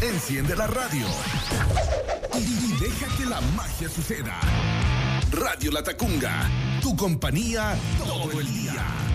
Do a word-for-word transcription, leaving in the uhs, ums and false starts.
Enciende la radio y, y deja que la magia suceda. Radio La Tacunga, tu compañía todo el día.